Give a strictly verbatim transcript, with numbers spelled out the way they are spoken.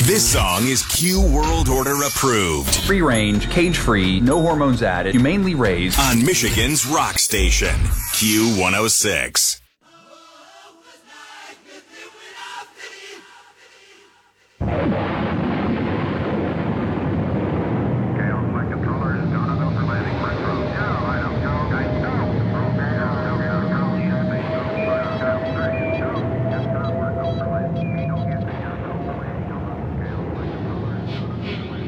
This song is Q World Order approved. Free range, cage free, no hormones added, humanely raised. On Michigan's rock station, Q one oh six.